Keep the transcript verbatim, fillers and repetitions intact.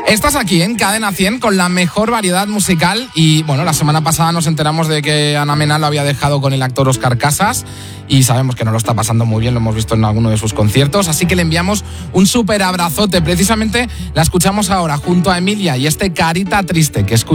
Estás aquí en Cadena cien con la mejor variedad musical y, bueno, la semana pasada nos enteramos de que Ana Mena lo había dejado con el actor Óscar Casas y sabemos que no lo está pasando muy bien, lo hemos visto en alguno de sus conciertos, así que le enviamos un súper abrazote. Precisamente la escuchamos ahora junto a Emilia y este Carita Triste que escucha